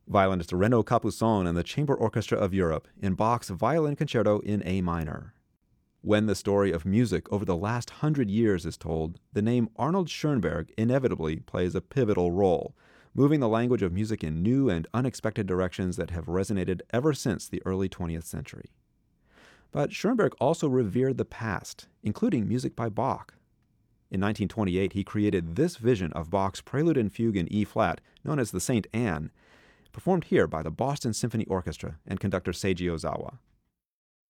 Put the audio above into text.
Violinist Renaud Capuçon and the Chamber Orchestra of Europe in Bach's Violin Concerto in A minor. When the story of music over the last 100 years is told, the name Arnold Schoenberg inevitably plays a pivotal role, moving the language of music in new and unexpected directions that have resonated ever since the early 20th century. But Schoenberg also revered the past, including music by Bach. In 1928, he created this vision of Bach's Prelude and Fugue in E-flat, known as the St. Anne, performed here by the Boston Symphony Orchestra and conductor Seiji Ozawa.